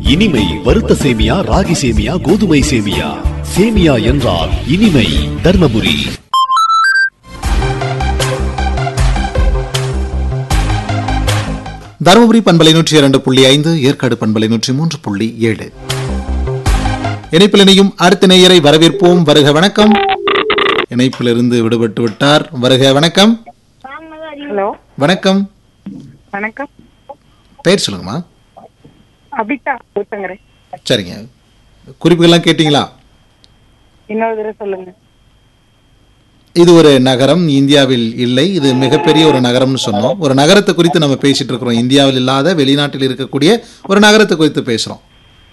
இனிமை வறுத்த சேமியா, ராகி சேமியா, கோதுமை சேமியா. சேமியா என்றால் இனிமை. தர்மபுரி. தருமபுரி பண்பலை 102.5, ஏற்காடு பண்பலை 103.7. இணைப்பில் இணையும் அடுத்த நேயரை வரவேற்போம். வருக வணக்கம். இணைப்பிலிருந்து விடுபட்டு விட்டார். வருக வணக்கம். ஹலோ வணக்கம். வணக்கம். பெயர் சொல்லுங்கம்மா. அபிதா கூத்தங்கரை. சரிங்க, குறிப்புகள்லாம் கேட்டீங்களா? இன்னொரு தடவை சொல்லுங்க. இது ஒரு நகரம், இந்தியாவில் இல்லை. இது மிகப்பெரிய ஒரு நகரம்னு சொன்னோம். ஒரு நகரத்தை குறித்து நம்ம பேசிட்டு இருக்கிறோம். இந்தியாவில் இல்லாத வெளிநாட்டில் இருக்கக்கூடிய ஒரு நகரத்தை குறித்து பேசுறோம்.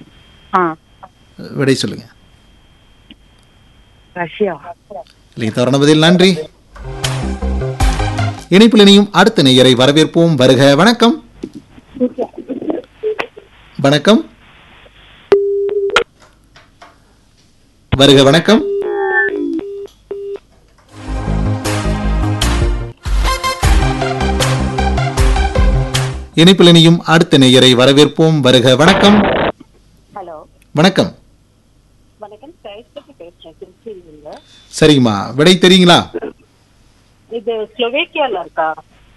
விடை சொல்லுங்க. ரஷ்யா. இல்லை, தவறான பதில். நன்றி. இணைப்பில் இணையும் அடுத்த நேயரை வரவேற்போம். வருக வணக்கம். வணக்கம். வருக வணக்கம். இணைப்பில் இணையும் அடுத்த நேயரை வரவேற்போம். வருக வணக்கம். ஹலோ வணக்கம். வணக்கம். பேசுறேன். சரிங்கம்மா, விடை தெரியுங்களா? இது ஸ்லோவேக்கியால இருக்கா?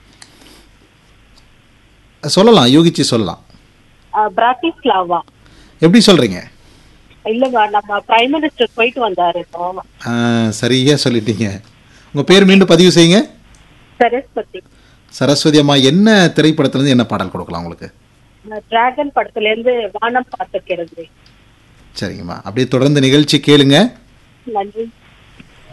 சொல்லலாம், யோகிச்சு சொல்லலாம். பிராட்டிஸ்லாவா. எப்படி சொல்றீங்க? இல்லங்க, நம்ம பிரைம் மினிஸ்டர் போயிட்டு வந்தாரு இப்போ. சரியா சொல்லிட்டீங்க. உங்க பேர் மீண்டும் பதிவு செய்யுங்க. சரஸ்வதி. சரஸ்வதி அம்மா, என்ன திரைப்படத்துல இருந்து என்ன பாடல் கொடுக்கலாம் உங்களுக்கு? டிராகன் படத்துல இருந்து வானம் பார்த்துக்கிறது. சரிங்கம்மா, அப்படியே தொடர்ந்து நிகழ்ச்சி கேளுங்க. நன்றி.